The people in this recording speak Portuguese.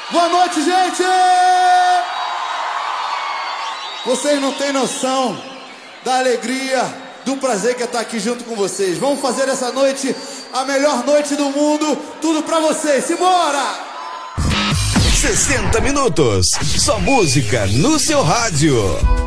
Boa noite, gente! Vocês não têm noção da alegria, do prazer que é estar aqui junto com vocês. Vamos fazer essa noite a melhor noite do mundo. Tudo pra vocês. Simbora! 60 minutos. Só música no seu rádio.